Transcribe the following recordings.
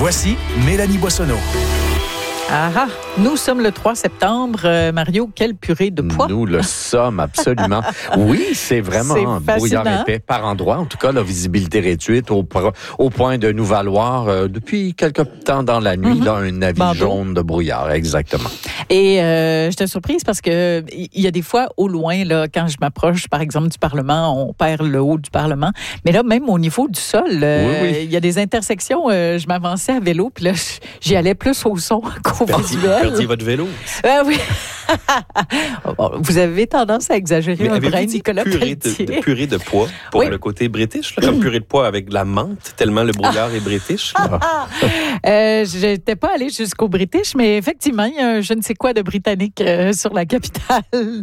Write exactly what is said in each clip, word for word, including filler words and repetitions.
Voici Mélanie Boissonneau. Ah ah, nous sommes le trois septembre. Euh, Mario, quelle purée de pois. Nous le sommes, absolument. Oui, c'est vraiment C'est un brouillard fascinant. épais par endroit. En tout cas, la visibilité réduite au, au point de nous valoir, euh, depuis quelque temps dans la nuit, mm-hmm. là, un avis Bandeau. jaune de brouillard, exactement. Et euh, j'étais surprise parce que il y a des fois, au loin, là, quand je m'approche, par exemple, du Parlement, on perd le haut du Parlement. Mais là, même au niveau du sol, euh, oui, oui. il y a des intersections. Euh, je m'avançais à vélo, puis là, j'y allais plus au son qu'au visuel. Perdiez votre vélo. Ah oui. Vous avez tendance à exagérer Mais un avez-vous brin, dit Nicolas purée Pelletier. de, de purée de pois pour Oui. le côté british, là, comme purée de pois avec de la menthe, tellement le brouillard est british. Là. Euh, je n'étais pas allée jusqu'au British, mais effectivement, il y a un je ne sais quoi de britannique euh, sur la capitale.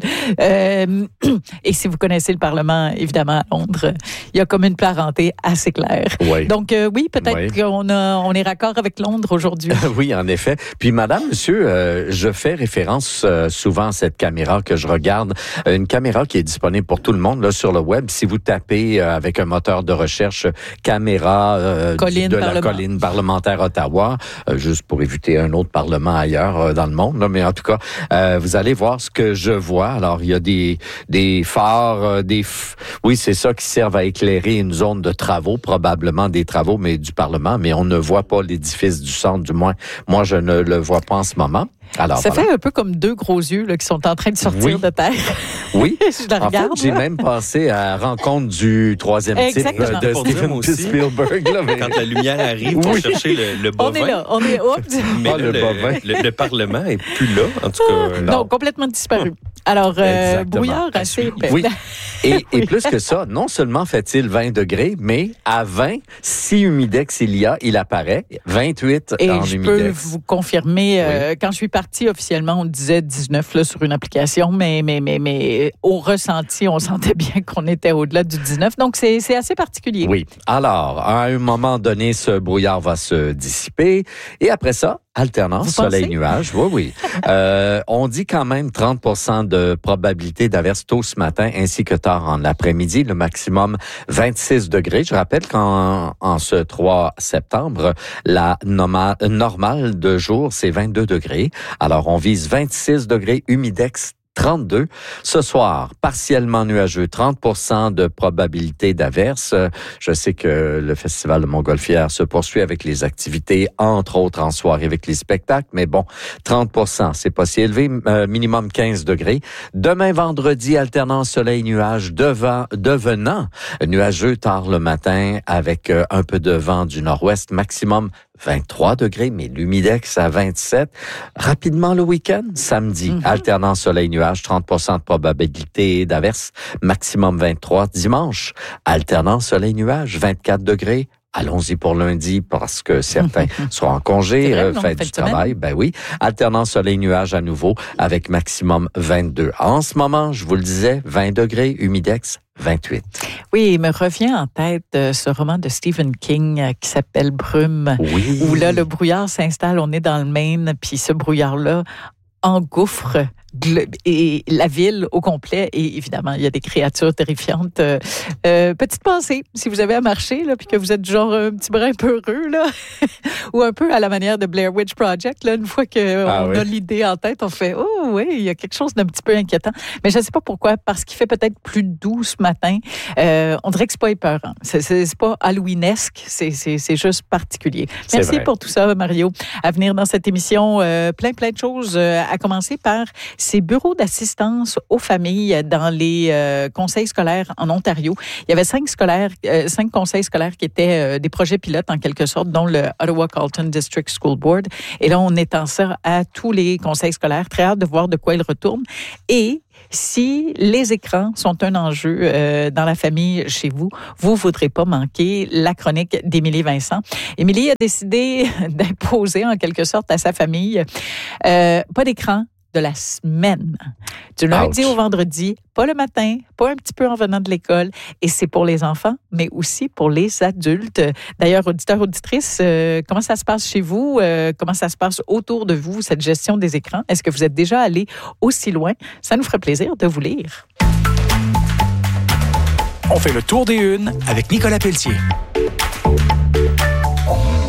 Euh, et si vous connaissez le Parlement, évidemment, à Londres, il y a comme une parenté assez claire. Oui. Donc, euh, oui, peut-être Oui. qu'on a, on est raccord avec Londres aujourd'hui. Oui, en effet. Puis, madame, monsieur, euh, je fais référence euh, souvent à cette caméra que je regarde. Une caméra qui est disponible pour tout le monde là, sur le web. Si vous tapez euh, avec un moteur de recherche caméra euh, Colline de la Parlement. colline parlementaire Ottawa, euh, juste pour éviter un autre parlement ailleurs euh, dans le monde. Là, mais en tout cas, euh, vous allez voir ce que je vois. Alors, il y a des, des phares, euh, des f... oui, c'est ça qui servent à éclairer une zone de travaux, probablement des travaux, mais du Parlement. Mais on ne voit pas l'édifice du centre, du moins. Moi, je ne le vois pas en ce moment. Alors, Ça voilà. fait un peu comme deux gros yeux là, qui sont en train de sortir Oui. de terre. Oui. Je la En fait, regarde. j'ai là. même passé à la rencontre du troisième titre Exactement. de Pour dire, Steven moi aussi. Spielberg. Là, mais... Quand la lumière arrive pour Oui. chercher le, le On bovin. est là, on est oups. Mais Ah, là, le le, bovin. le, le Parlement est plus là, en tout cas. Non, Non. complètement disparu. Alors, euh, Exactement. brouillard À assez suivre. épais. Oui. Et, et plus que ça, non seulement fait-il vingt degrés, mais à vingt, si humidex il y a, il apparaît vingt-huit Et en je peux humidex. vous confirmer, euh, quand je suis partie officiellement, on disait dix-neuf là, sur une application, mais, mais, mais, mais au ressenti, on sentait bien qu'on était au-delà du dix-neuf. Donc, c'est, c'est assez particulier. Oui. Alors, à un moment donné, ce brouillard va se dissiper. Et après ça, alternance, Vous pensez? soleil-nuage. Oui, oui. euh, on dit quand même trente pour cent de probabilité d'averse tôt ce matin ainsi que tard en après-midi. Le maximum vingt-six degrés. Je rappelle qu'en en ce trois septembre, la norma- normale de jour, c'est vingt-deux degrés. Alors, on vise vingt-six degrés, humidex trente-deux. Ce soir, partiellement nuageux, trente pour cent de probabilité d'averse. Je sais que le Festival de Montgolfière se poursuit avec les activités, entre autres en soirée avec les spectacles, mais bon, trente pour cent, c'est pas si élevé, euh, minimum quinze degrés. Demain, vendredi, alternance soleil-nuage, devant, devenant nuageux tard le matin avec euh, un peu de vent du nord-ouest, maximum vingt-trois degrés, mais l'humidex à vingt-sept. Rapidement le week-end, samedi, mm-hmm. alternance soleil-nuage, trente pour cent de probabilité d'averse, maximum vingt-trois. Dimanche, alternance soleil-nuage, vingt-quatre degrés. Allons-y pour lundi parce que certains seront en congé, vrai, euh, non, fête fête du de semaine. travail. Ben oui, alternance soleil-nuage à nouveau avec maximum vingt-deux. En ce moment, je vous le disais, vingt degrés, humidex vingt-huit. Oui, il me revient en tête euh, ce roman de Stephen King euh, qui s'appelle Brume, Oui. où là, le brouillard s'installe, on est dans le Maine, puis ce brouillard-là engouffre gl- et la ville au complet. Et évidemment, il y a des créatures terrifiantes. Euh, euh, petite pensée, si vous avez à marcher, là, puis que vous êtes genre un petit brin peureux, là, ou un peu à la manière de Blair Witch Project, là, une fois qu'on Ah oui. a l'idée en tête, on fait « Oh oui, il y a quelque chose d'un petit peu inquiétant. » Mais je ne sais pas pourquoi, parce qu'il fait peut-être plus doux ce matin. Euh, on dirait que c'est pas épeurant. C'est, c'est, c'est pas halloweenesque, c'est, c'est, c'est juste particulier. C'est Merci vrai. pour tout ça, Mario. À venir dans cette émission, euh, plein, plein de choses, euh, à commencer par ces bureaux d'assistance aux familles dans les euh, conseils scolaires en Ontario. Il y avait cinq scolaires, euh, cinq conseils scolaires qui étaient euh, des projets pilotes en quelque sorte, dont le Ottawa-Carleton District School Board. Et là, on étend ça à tous les conseils scolaires. Très hâte de voir de quoi ils retournent. Et si les écrans sont un enjeu euh, dans la famille chez vous, vous ne voudrez pas manquer la chronique d'Émilie Vincent. Émilie a décidé d'imposer en quelque sorte à sa famille euh, pas d'écran de la semaine. Du lundi Ouch. au vendredi, pas le matin, pas un petit peu en venant de l'école. Et c'est pour les enfants, mais aussi pour les adultes. D'ailleurs, auditeurs, auditrices, euh, comment ça se passe chez vous? Euh, comment ça se passe autour de vous, cette gestion des écrans? Est-ce que vous êtes déjà allé aussi loin? Ça nous ferait plaisir de vous lire. On fait le tour des unes avec Nicolas Pelletier.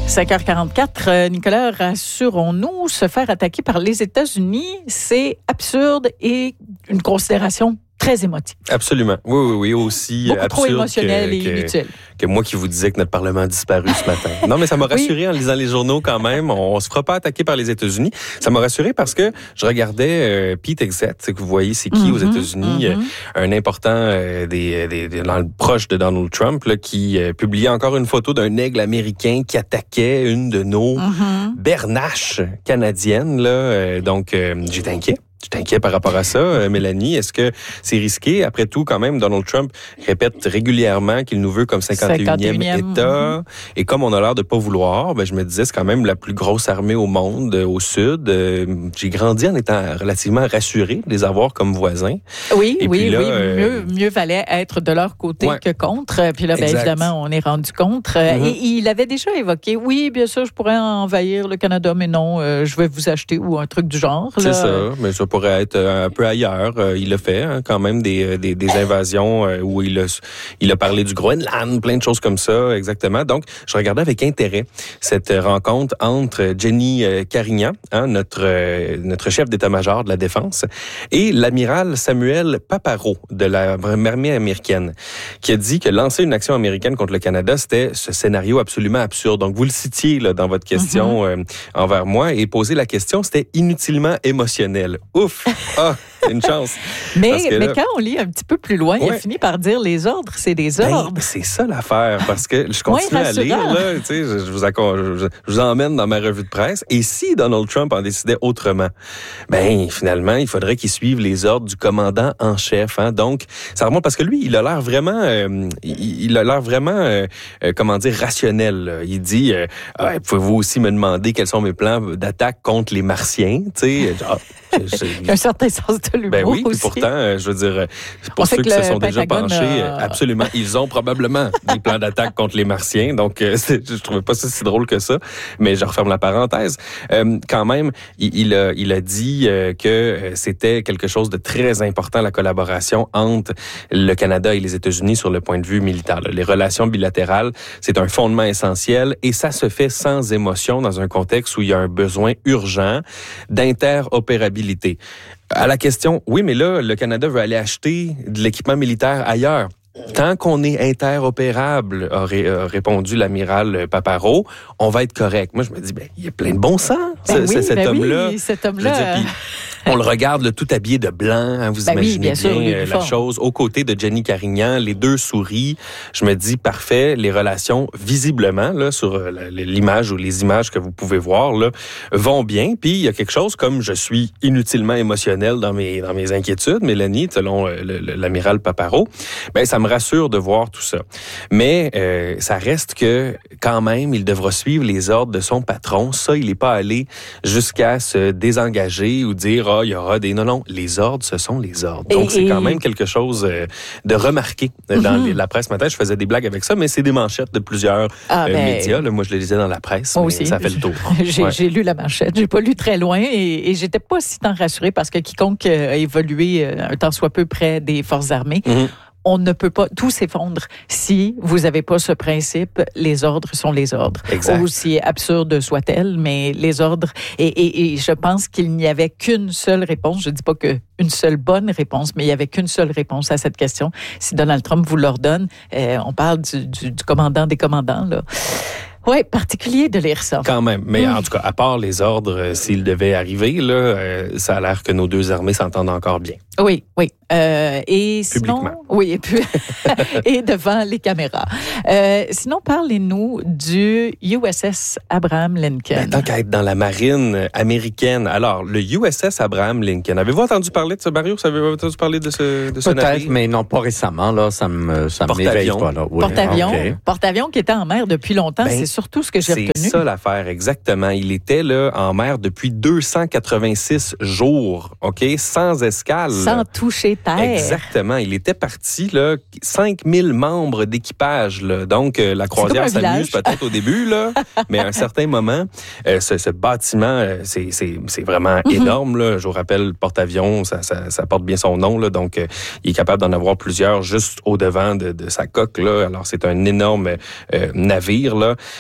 cinq heures quarante-quatre, euh, Nicolas, rassurons-nous, se faire attaquer par les États-Unis, c'est absurde et une considération très émotive. Absolument. Oui, oui, oui. Aussi Beaucoup absurde trop émotionnel que, et que, inutile. Que moi qui vous disais que notre Parlement a disparu ce matin. Non, mais ça m'a rassuré oui. en lisant les journaux quand même. On, on se fera pas attaquer par les États-Unis. Ça m'a rassuré parce que je regardais euh, Pete Hegseth, que vous voyez, c'est qui mm-hmm, aux États-Unis, mm-hmm. euh, un important euh, des, des, des dans le proche de Donald Trump, là, qui euh, publiait encore une photo d'un aigle américain qui attaquait une de nos mm-hmm. bernaches canadiennes. Là, euh, donc, euh, j'étais inquiet. Tu t'inquiètes par rapport à ça, euh, Mélanie? Est-ce que c'est risqué? Après tout, quand même, Donald Trump répète régulièrement qu'il nous veut comme cinquante et unième État. Mm-hmm. Et comme on a l'air de pas vouloir, ben, je me disais, c'est quand même la plus grosse armée au monde, euh, au sud. Euh, j'ai grandi en étant relativement rassuré de les avoir comme voisins. Oui, et oui, là, oui. Euh... Mieux, mieux valait être de leur côté ouais. que contre. Puis là, ben, évidemment, on est rendu contre. Mm-hmm. Et il avait déjà évoqué, oui, bien sûr, je pourrais envahir le Canada, mais non, euh, je vais vous acheter ou un truc du genre. C'est là. ça, mais ça pourrait être un peu ailleurs. Il a fait hein, quand même des, des, des invasions où il a, il a parlé du Groenland, plein de choses comme ça, exactement. Donc, je regardais avec intérêt cette rencontre entre Jenny Carignan, hein, notre, notre chef d'état-major de la Défense, et l'amiral Samuel Paparo de la marine américaine, qui a dit que lancer une action américaine contre le Canada, c'était ce scénario absolument absurde. Donc, vous le citiez là, dans votre question mm-hmm. euh, envers moi, et poser la question, c'était inutilement émotionnel. Ouf! Ah, une chance. mais, là, mais quand on lit un petit peu plus loin, ouais. il a fini par dire les ordres, c'est des ordres. Ben, c'est ça l'affaire, parce que je continue à lire, là, tu sais, je, je, vous accom- je, je vous emmène dans ma revue de presse. Et si Donald Trump en décidait autrement, ben finalement, il faudrait qu'il suive les ordres du commandant en chef. Hein. Donc, ça remonte parce que lui, il a l'air vraiment, euh, il, il a l'air vraiment, euh, euh, comment dire, rationnel. Là. Il dit, euh, ah, pouvez-vous aussi me demander quels sont mes plans d'attaque contre les Martiens, tu sais. Genre, Il y a un certain sens de l'humour ben oui, aussi. Pourtant, euh, je veux dire, pour ceux qui se sont déjà penchés, a... absolument, ils ont probablement des plans d'attaque contre les Martiens. Donc, euh, je trouvais pas ça si drôle que ça. Mais je referme la parenthèse. Euh, quand même, il, il, a, il a dit euh, que c'était quelque chose de très important, la collaboration entre le Canada et les États-Unis sur le point de vue militaire. Les relations bilatérales, c'est un fondement essentiel et ça se fait sans émotion dans un contexte où il y a un besoin urgent d'interopérabilité. À la question, oui, mais là, le Canada veut aller acheter de l'équipement militaire ailleurs. Tant qu'on est interopérable, a, ré, a répondu l'amiral Paparo, on va être correct. Moi, je me dis, ben, il y a plein de bon sens, ben ce, oui, cet ben homme-là. Oui, cet homme-là. On le regarde là, tout habillé de blanc, hein, vous ben imaginez oui, bien, bien bien sûr, la chose. Aux côtés de Jenny Carignan, les deux sourient. Je me dis, parfait, les relations, visiblement, là, sur l'image ou les images que vous pouvez voir, là, vont bien. Puis, il y a quelque chose comme je suis inutilement émotionnel dans mes, dans mes inquiétudes, Mélanie, selon le, le, l'amiral Paparo. Ben, ça me rassure de voir tout ça. Mais euh, ça reste que, quand même, il devra suivre les ordres de son patron. Ça, il n'est pas allé jusqu'à se désengager ou dire, ah, il y aura des... Non, non, les ordres, ce sont les ordres. Donc, et, c'est quand même quelque chose euh, de remarqué mm-hmm. dans les, la presse matin. Je faisais des blagues avec ça, mais c'est des manchettes de plusieurs ah, euh, ben, médias. Là, moi, je les lisais dans la presse, mais aussi. Ça fait le tour. j'ai, ouais. j'ai lu la manchette. J'ai pas lu très loin et, et j'étais pas si tant rassurée parce que quiconque a évolué un temps soit peu près des forces armées, mm-hmm. on ne peut pas tout s'effondre si vous n'avez pas ce principe. Les ordres sont les ordres. Exact. Aussi absurde soit-elle, mais les ordres. Et, et, et je pense qu'il n'y avait qu'une seule réponse. Je ne dis pas qu'une seule bonne réponse, mais il n'y avait qu'une seule réponse à cette question. Si Donald Trump vous l'ordonne, euh, on parle du, du, du commandant des commandants, là. Oui, particulier de lire ça. Quand même. Mais mmh. en tout cas, à part les ordres, euh, s'ils devaient arriver, là, euh, ça a l'air que nos deux armées s'entendent encore bien. Oui, oui. Euh, et sinon, publiquement. Oui, et puis et devant les caméras. Euh, sinon, parlez-nous du U S S Abraham Lincoln. Ben, tant qu'à être dans la marine américaine. Alors, le U S S Abraham Lincoln. Avez-vous entendu parler de ce Mario? Avez-vous entendu parler de ce, de ce Peut-être, navire? mais non, pas récemment. Là, ça me, ça m'éveille pas. Là. Oui. Porte-avions. Okay. Porte-avions qui était en mer depuis longtemps. Ben, c'est surtout ce que j'ai retenu. C'est ça l'affaire, exactement. Il était là en mer depuis deux cent quatre-vingt-six jours, OK? Sans escale. Sans toucher terre. Exactement. Il était parti, là, cinq mille membres d'équipage, là. Donc, euh, la croisière s'amuse peut-être au début, là, mais à un certain moment, euh, ce, ce bâtiment, euh, c'est, c'est, c'est vraiment mm-hmm. énorme, là. Je vous rappelle, porte-avions, ça, ça, ça porte bien son nom, là. Donc, euh, il est capable d'en avoir plusieurs juste au-devant de, de sa coque, là. Alors, c'est un énorme euh, navire, là.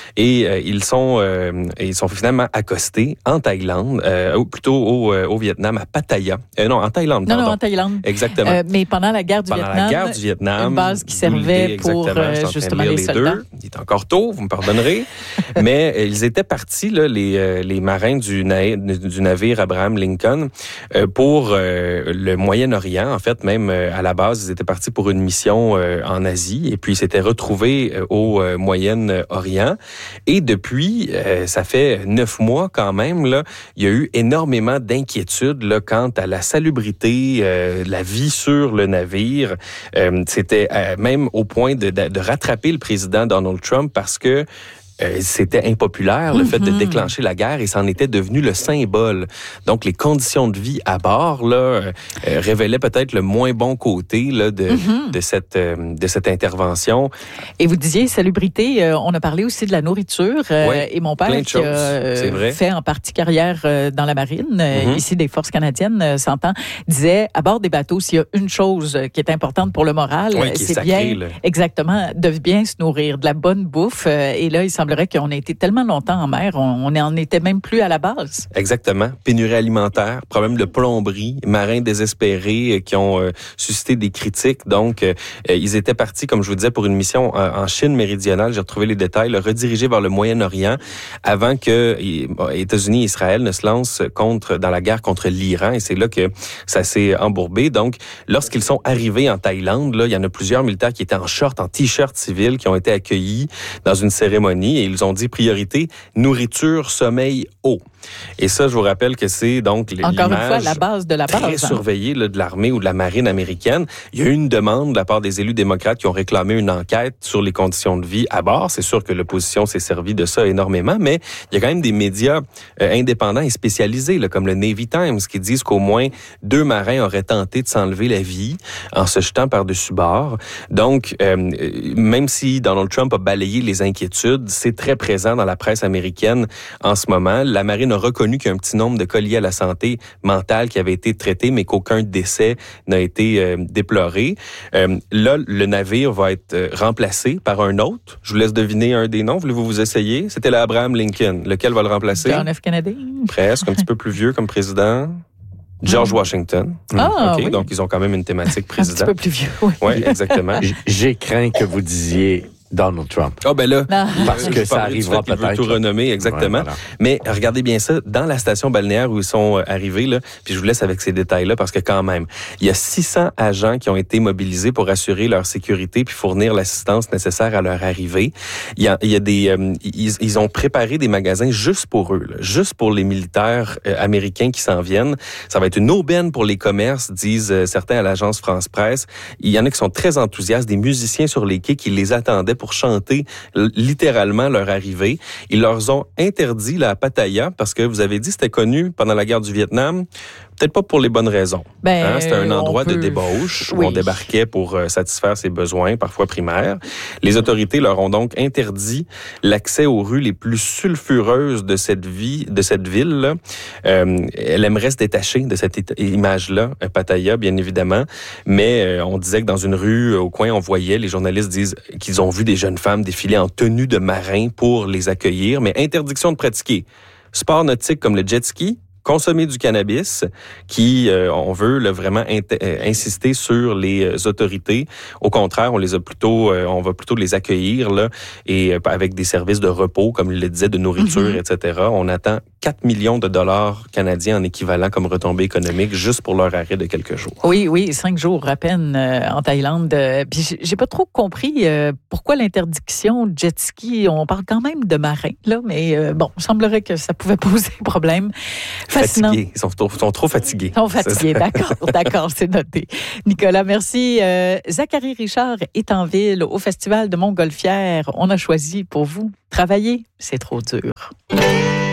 et euh, ils sont euh, ils sont finalement accostés en Thaïlande, euh, ou plutôt au, euh, au Vietnam, à Pattaya. Euh, non, en Thaïlande, Non, pardon. non, en Thaïlande. Exactement. Euh, mais pendant la guerre du Pendant Vietnam. la guerre du Vietnam. Une base qui servait pour euh, justement les, les soldats. Deux. Il est encore tôt, vous me pardonnerez. Mais euh, ils étaient partis, là, les, euh, les marins du, na- du navire Abraham Lincoln, euh, pour euh, le Moyen-Orient. En fait, même euh, à la base, ils étaient partis pour une mission euh, en Asie et puis ils s'étaient retrouvés euh, au euh, Moyen-Orient. Et depuis, euh, ça fait neuf mois quand même, là, il y a eu énormément d'inquiétudes là, quant à la salubrité, euh, la vie sur le navire. Euh, c'était euh, même au point de, de, de rattraper le président Donald Trump parce que Euh, c'était impopulaire, le mm-hmm. fait de déclencher la guerre, et ça en était devenu le symbole. Donc, les conditions de vie à bord là euh, révélaient peut-être le moins bon côté là, de, mm-hmm. de, cette, euh, de cette intervention. Et vous disiez salubrité, euh, on a parlé aussi de la nourriture. Euh, ouais, et mon père, qui a euh, fait en partie carrière euh, dans la marine, euh, mm-hmm. ici des forces canadiennes, euh, s'entend, disait, à bord des bateaux, s'il y a une chose qui est importante pour le moral, ouais, qui est c'est sacré, bien, là. exactement, de bien se nourrir, de la bonne bouffe. Euh, et là, il semble qu'on a été tellement longtemps en mer, on n'en était même plus à la base. Exactement. Pénurie alimentaire, problème de plomberie, marins désespérés euh, qui ont euh, suscité des critiques. Donc, euh, ils étaient partis, comme je vous disais, pour une mission euh, en Chine méridionale. J'ai retrouvé les détails, là, redirigés vers le Moyen-Orient avant que euh, États-Unis et Israël ne se lancent contre, dans la guerre contre l'Iran. Et c'est là que ça s'est embourbé. Donc, lorsqu'ils sont arrivés en Thaïlande, là, il y en a plusieurs militaires qui étaient en short, en t-shirt civil, qui ont été accueillis dans une cérémonie. Et ils ont dit priorité, nourriture, sommeil, eau. Et ça, je vous rappelle que c'est donc l'image encore une fois la base de la base, très hein. surveillée là, de l'armée ou de la marine américaine. Il y a eu une demande de la part des élus démocrates qui ont réclamé une enquête sur les conditions de vie à bord. C'est sûr que l'opposition s'est servie de ça énormément, mais il y a quand même des médias euh, indépendants et spécialisés, là, comme le Navy Times, qui disent qu'au moins deux marins auraient tenté de s'enlever la vie en se jetant par-dessus bord. Donc, euh, même si Donald Trump a balayé les inquiétudes, c'est très présent dans la presse américaine en ce moment. La marine a reconnu qu'il y a un petit nombre de cas liés à la santé mentale qui avaient été traités, mais qu'aucun décès n'a été euh, déploré. Euh, là, le navire va être euh, remplacé par un autre. Je vous laisse deviner un des noms. Voulez-vous vous essayer? C'était l'Abraham Lincoln. Lequel va le remplacer? John F. Kennedy. Presque, un petit peu plus vieux comme président. George Washington. Ah, OK, oui. donc ils ont quand même une thématique président. Un petit peu plus vieux, oui. Oui, exactement. J'ai craint que vous disiez Donald Trump. Ah, oh, ben là, non. Parce que ça arrivera peut-être. Il veut tout renommer, exactement. Ouais, voilà. Mais regardez bien ça, dans la station balnéaire où ils sont arrivés, là, puis je vous laisse avec ces détails-là, parce que quand même, il y a six cents agents qui ont été mobilisés pour assurer leur sécurité puis fournir l'assistance nécessaire à leur arrivée. Il y a, il y a des... Euh, ils, ils ont préparé des magasins juste pour eux, là, juste pour les militaires euh, américains qui s'en viennent. Ça va être une aubaine pour les commerces, disent euh, certains à l'agence France Presse. Il y en a qui sont très enthousiastes, des musiciens sur les quais qui les attendaient pour chanter littéralement leur arrivée. Ils leur ont interdit là, à Pattaya, parce que vous avez dit c'était connu pendant la guerre du Vietnam, peut-être pas pour les bonnes raisons. Ben, hein, c'était un endroit peut... de débauche oui. où on débarquait pour euh, satisfaire ses besoins, parfois primaires. Les autorités leur ont donc interdit l'accès aux rues les plus sulfureuses de cette vie, de cette ville-là. Euh, elle aimerait se détacher de cette image-là, Pattaya, bien évidemment, mais euh, on disait que dans une rue au coin, on voyait, les journalistes disent qu'ils ont vu des jeunes femmes défiler en tenue de marin pour les accueillir, mais interdiction de pratiquer sport nautique comme le jet ski, consommer du cannabis, qui, euh, on veut là, vraiment int- euh, insister sur les euh, autorités. Au contraire, on les a plutôt, euh, on va plutôt les accueillir là, et euh, avec des services de repos, comme il le disait, de nourriture, mm-hmm. et cetera. On attend quatre millions de dollars canadiens en équivalent comme retombée économique juste pour leur arrêt de quelques jours. Oui, oui, cinq jours à peine euh, en Thaïlande. Euh, puis j'ai, j'ai pas trop compris euh, pourquoi l'interdiction de jet ski. On parle quand même de marins, là, mais euh, bon, il semblerait que ça pouvait poser problème. Fascinant. Fatigués. Ils sont, sont trop fatigués. Ils sont fatigués, d'accord, d'accord, c'est noté. Nicolas, merci. Euh, Zachary Richard est en ville au Festival de Montgolfière. On a choisi pour vous, travailler, c'est trop dur.